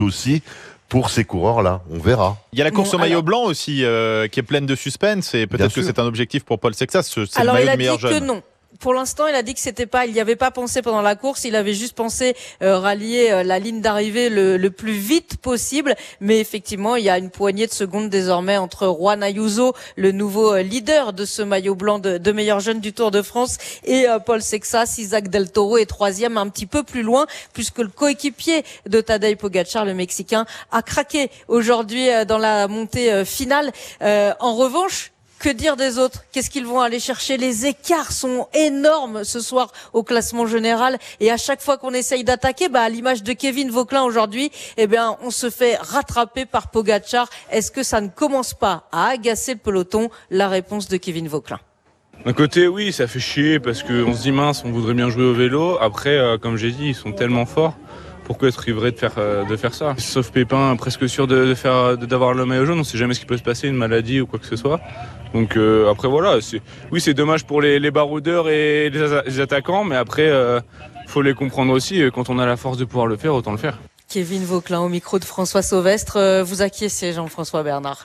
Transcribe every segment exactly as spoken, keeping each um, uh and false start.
aussi pour ces coureurs-là. On verra. Il y a la course Bon, au maillot alors... blanc aussi euh, qui est pleine de suspense et peut-être que c'est un objectif pour Paul Sexas. C'est alors, le maillot il a de meilleur dit jeune. que non. Pour l'instant, il a dit que c'était pas, il n'y avait pas pensé pendant la course, il avait juste pensé euh, rallier euh, la ligne d'arrivée le, le plus vite possible. Mais effectivement, il y a une poignée de secondes désormais entre Juan Ayuso, le nouveau euh, leader de ce maillot blanc de, de meilleur jeune du Tour de France, et euh, Paul Sexas. Isaac Del Toro est troisième, un petit peu plus loin, puisque le coéquipier de Tadej Pogacar, le Mexicain, a craqué aujourd'hui euh, dans la montée euh, finale. Euh, en revanche, que dire des autres? Qu'est-ce qu'ils vont aller chercher? Les écarts sont énormes ce soir au classement général. Et à chaque fois qu'on essaye d'attaquer, bah, à l'image de Kevin Vauquelin aujourd'hui, eh bien, on se fait rattraper par Pogacar. Est-ce que ça ne commence pas à agacer le peloton? La réponse de Kevin Vauquelin. D'un côté, oui, ça fait chier parce qu'on se dit mince, on voudrait bien jouer au vélo. Après, euh, comme j'ai dit, ils sont tellement forts. Pourquoi être priverait de faire euh, de faire ça? Sauf Pépin, presque sûr de, de faire de, d'avoir le maillot jaune. On sait jamais ce qui peut se passer, une maladie ou quoi que ce soit. Donc euh, après voilà, c'est, oui c'est dommage pour les, les baroudeurs et les, les attaquants, mais après euh, faut les comprendre aussi. Quand on a la force de pouvoir le faire, autant le faire. Kevin Vauquelin au micro de François Sauvestre. Euh, vous acquiescez, Jean-François Bernard?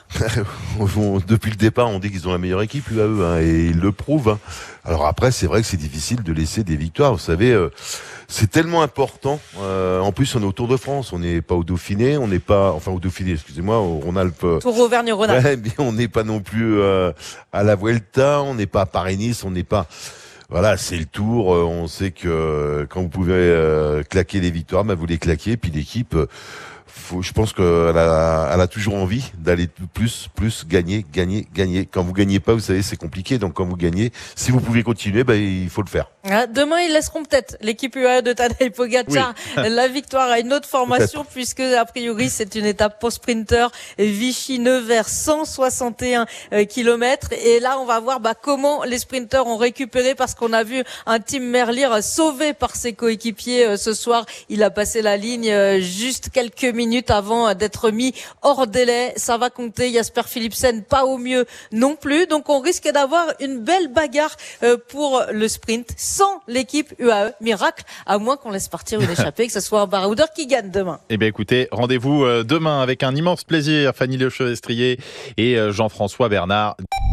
Depuis le départ, on dit qu'ils ont la meilleure équipe, U A E, hein, et ils le prouvent. Hein. Alors après, c'est vrai que c'est difficile de laisser des victoires. Vous savez, euh, c'est tellement important. Euh, en plus, on est au Tour de France. On n'est pas au Dauphiné. On n'est pas, enfin au Dauphiné, excusez-moi, au Rhône-Alpes. Tour Auvergne-Rhône-Alpes. Ouais, mais on n'est pas non plus euh, à la Vuelta. On n'est pas à Paris-Nice. On n'est pas... Voilà, c'est le Tour. On sait que quand vous pouvez euh, claquer les victoires, bah vous les claquez. Puis l'équipe, euh, faut, je pense qu'elle a, elle a toujours envie d'aller plus, plus gagner, gagner, gagner. Quand vous gagnez pas, vous savez, c'est compliqué. Donc quand vous gagnez, si vous pouvez continuer, bah, il faut le faire. Demain, ils laisseront peut-être l'équipe U A E de Tadej Pogacar oui. la victoire à une autre formation, peut-être. Puisque a priori c'est une étape pour sprinter Vichy-Nevers, cent soixante et un kilomètres. Et là, on va voir bah, comment les sprinters ont récupéré, parce qu'on a vu un Tim Merlier sauvé par ses coéquipiers euh, ce soir. Il a passé la ligne euh, juste quelques minutes avant euh, d'être mis hors délai. Ça va compter. Jasper Philipsen pas au mieux non plus. Donc on risque d'avoir une belle bagarre euh, pour le sprint sans l'équipe U A E. Miracle, à moins qu'on laisse partir une échappée, que ce soit un baroudeur qui gagne demain. Eh bien écoutez, rendez-vous demain avec un immense plaisir. Fanny Lechevestrier et Jean-François Bernard.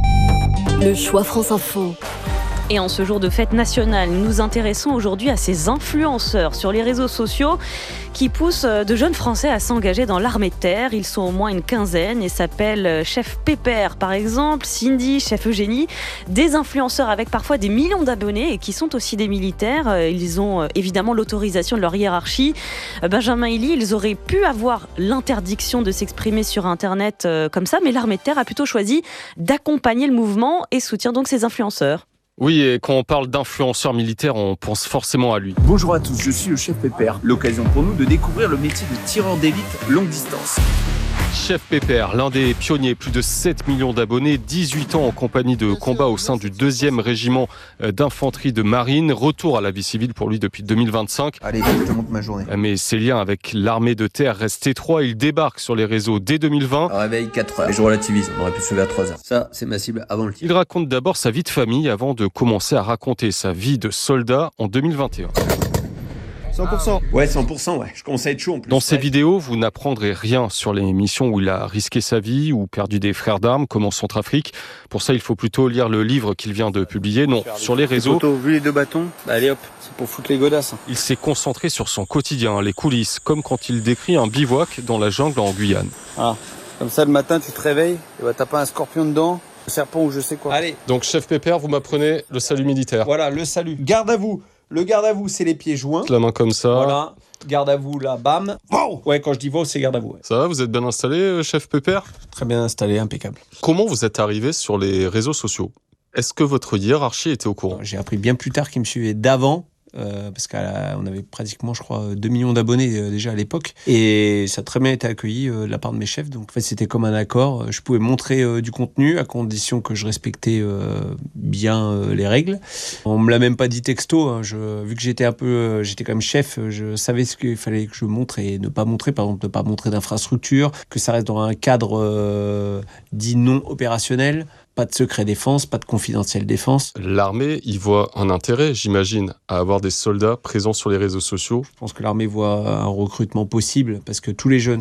Le choix France Info. Et en ce jour de fête nationale, nous nous intéressons aujourd'hui à ces influenceurs sur les réseaux sociaux qui poussent de jeunes Français à s'engager dans l'armée de terre. Ils sont au moins une quinzaine et s'appellent Chef Pépère, par exemple, Cindy, Chef Eugénie, des influenceurs avec parfois des millions d'abonnés et qui sont aussi des militaires. Ils ont évidemment l'autorisation de leur hiérarchie. Benjamin Elie, ils auraient pu avoir l'interdiction de s'exprimer sur Internet comme ça, mais l'armée de terre a plutôt choisi d'accompagner le mouvement et soutient donc ces influenceurs. Oui, et quand on parle d'influenceurs militaires, on pense forcément à lui. Bonjour à tous, je suis le Chef Pépère. L'occasion pour nous de découvrir le métier de tireur d'élite longue distance. Chef Pépère, l'un des pionniers, plus de sept millions d'abonnés, dix-huit ans en compagnie de combat au sein du deuxième régiment d'infanterie de marine. Retour à la vie civile pour lui depuis deux mille vingt-cinq. Allez, je te montre ma journée. Mais ses liens avec l'armée de terre restent étroits. Il débarque sur les réseaux dès deux mille vingt. Réveil quatre heures. Et je relativise, on aurait pu se lever à trois heures. Ça, c'est ma cible avant le tir. Il raconte d'abord sa vie de famille avant de commencer à raconter sa vie de soldat en deux mille vingt et un. cent pour cent. Ouais, cent pour cent, ouais. Je commence à être chaud en plus. Dans ces ouais. vidéos, vous n'apprendrez rien sur les missions où il a risqué sa vie ou perdu des frères d'armes, comme en Centrafrique. Pour ça, il faut plutôt lire le livre qu'il vient de publier. Non, sur les réseaux. Photos, vu les deux bâtons, bah allez hop, c'est pour foutre les godasses. Il s'est concentré sur son quotidien, les coulisses, comme quand il décrit un bivouac dans la jungle en Guyane. Ah, comme ça le matin, tu te réveilles, et bah t'as pas un scorpion dedans, un serpent ou je sais quoi. Allez. Donc, Chef Pépère, vous m'apprenez le salut militaire. Voilà, le salut. Garde à vous. Le garde à vous, c'est les pieds joints. La main comme ça. Voilà. Garde à vous, là, bam. Wow. Ouais, quand je dis wow, c'est garde à vous. Ouais. Ça va, vous êtes bien installé, Chef Pépère? Très bien installé, impeccable. Comment vous êtes arrivé sur les réseaux sociaux? Est-ce que votre hiérarchie était au courant? J'ai appris bien plus tard qu'ils me suivaient d'avant. Euh, parce qu'on avait pratiquement, je crois, deux millions d'abonnés euh, déjà à l'époque. Et ça a très bien été accueilli euh, de la part de mes chefs. Donc, en fait, c'était comme un accord. Je pouvais montrer euh, du contenu à condition que je respectais euh, bien euh, les règles. On me l'a même pas dit texto. Hein. Je, vu que j'étais un peu, euh, j'étais quand même chef, je savais ce qu'il fallait que je montre et ne pas montrer. Par exemple, ne pas montrer d'infrastructure, que ça reste dans un cadre euh, dit non opérationnel. Pas de secret défense, pas de confidentiel défense. L'armée y voit un intérêt, j'imagine, à avoir des soldats présents sur les réseaux sociaux. Je pense que l'armée voit un recrutement possible parce que tous les jeunes